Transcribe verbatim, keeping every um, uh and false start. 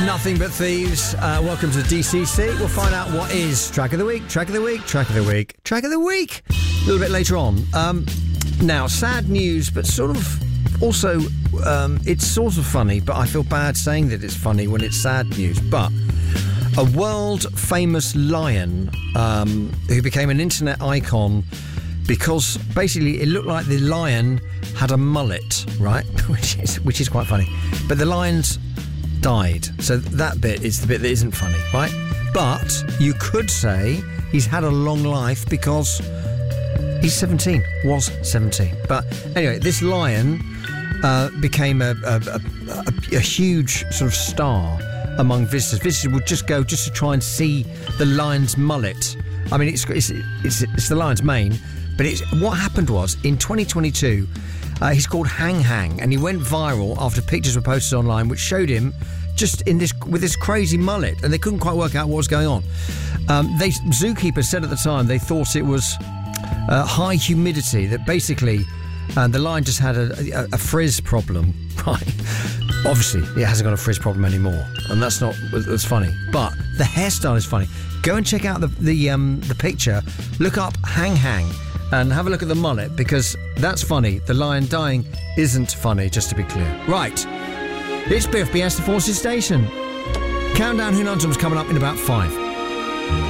Nothing But Thieves. Uh, welcome to D C C. We'll find out what is Track of the Week, Track of the Week, Track of the Week, Track of the Week. A little bit later on. Um, now, sad news, but sort of also, um, it's sort of funny, but I feel bad saying that it's funny when it's sad news. But a world-famous lion um, who became an internet icon because basically it looked like the lion had a mullet, right? which is which is quite funny. But the lion's died. So that bit is the bit that isn't funny, right? But you could say he's had a long life because he's seventeen, was seventeen. But anyway, this lion uh, became a, a, a, a, a huge sort of star among visitors. Visitors would just go just to try and see the lion's mullet. I mean, it's it's it's, it's the lion's mane, but it's what happened was in twenty twenty-two. Uh, he's called Hang Hang, and he went viral after pictures were posted online which showed him just in this with this crazy mullet, and they couldn't quite work out what was going on. Um, they zookeepers said at the time they thought it was uh, high humidity, that basically uh, the lion just had a, a, a frizz problem, right? Obviously, it hasn't got a frizz problem anymore, and that's not that's funny. But the hairstyle is funny. Go and check out the the um, the picture. Look up Hang Hang. And have a look at the mullet, because that's funny. The lion dying isn't funny, just to be clear. Right. It's Biff, B S the Forces Station. Countdown Who Nuntum's coming up in about five.